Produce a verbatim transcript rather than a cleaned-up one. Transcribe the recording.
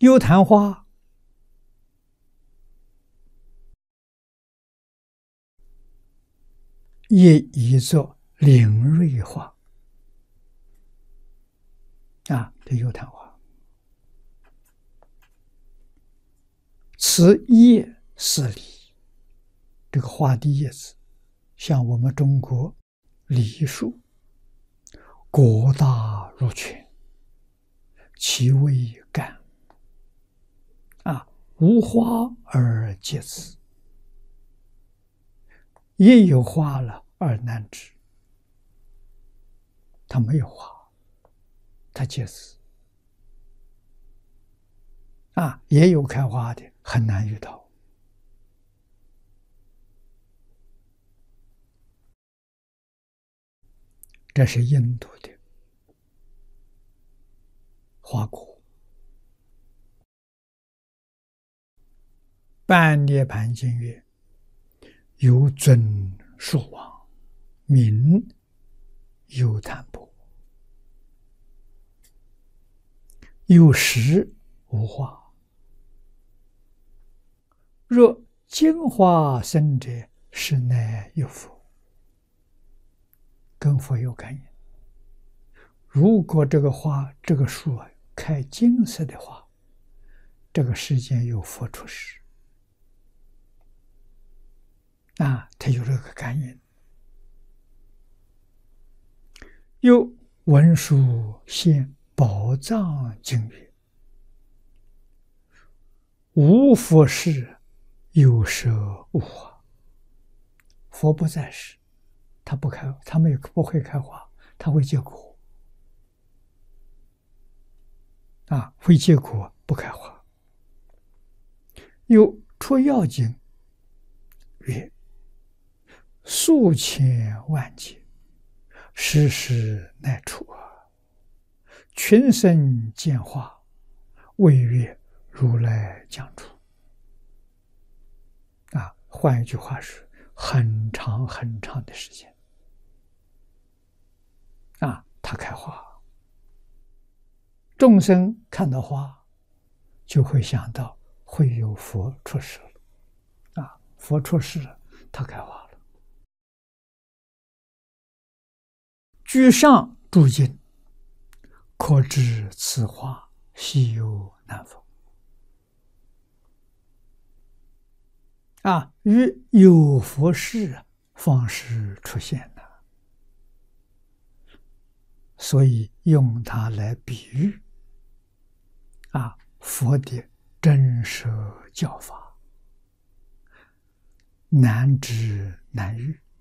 幽昙花也译作灵瑞花啊，这幽昙花，此叶似梨，这个花的叶子像我们中国梨树，果大如拳，其味甘啊，无花而结籽，也有花了而难知。它没有花，它结籽啊，也有开花的，很难遇到。这是印度的花果。半涅盘经曰：有尊树王，名幽昙婆，有实无花。若金花生者，实乃有佛。跟佛有感应。如果这个花、这个树啊开金色的花，这个世间有佛出世啊，他有这个感应。又文殊现宝藏经曰：无佛世，有舍无花。佛不在世，他不开，他们也不会开花，他会结果啊，会结果不开花。又出要经曰：数千万劫，时时乃出啊，群生见花，谓曰如来将出。啊，换一句话是，很长很长的时间啊，它开花。众生看到花，就会想到会有佛出世了啊，佛出世了，它开花了。居上诸经，可知此花稀有难逢啊，于有佛世方是出现的，所以用它来比喻啊，佛的真实教法难知难遇。